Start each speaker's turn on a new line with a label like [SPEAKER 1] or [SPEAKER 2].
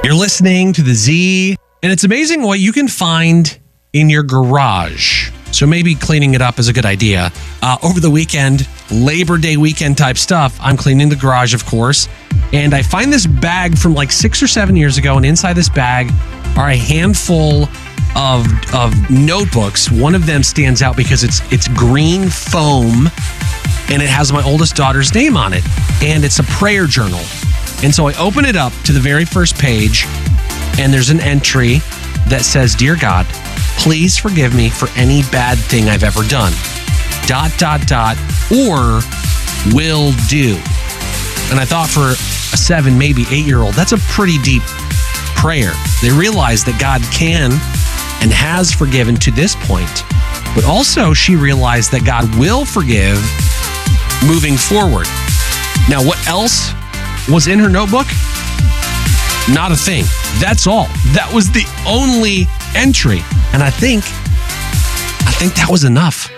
[SPEAKER 1] You're listening to the Z, and it's amazing what you can find in your garage. So maybe cleaning it up is a good idea. Over the weekend, Labor Day weekend type stuff, I'm cleaning the garage, of course, and I find this bag from like 6 or 7 years ago, and inside this bag are a handful of notebooks. One of them stands out because it's green foam, and it has my oldest daughter's name on it, and it's a prayer journal. And so I open it up to the very first page, and there's an entry that says, "Dear God, please forgive me for any bad thing I've ever done. ... or will do." And I thought for a 7, maybe 8-year-old, that's a pretty deep prayer. They realize that God can and has forgiven to this point, but also she realized that God will forgive moving forward. Now, what else was in her notebook? Not a thing. That's all. That was the only entry. And I think that was enough.